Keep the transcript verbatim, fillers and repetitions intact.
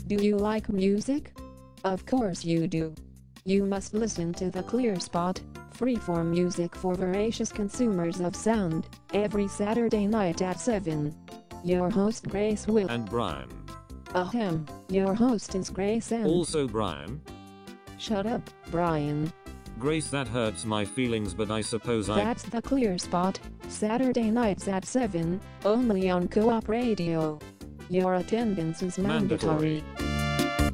Do you like music? Of course you do. You must listen to The Clear Spot, freeform music for voracious consumers of sound, every Saturday night at seven. Your host Grace Will. And Brian. Ahem, your host is Grace and... Also Brian. Shut up, Brian. Grace, that hurts my feelings, but I suppose I... That's The Clear Spot, Saturday nights at seven, only on Co-op Radio. Your attendance is mandatory. Mandatory.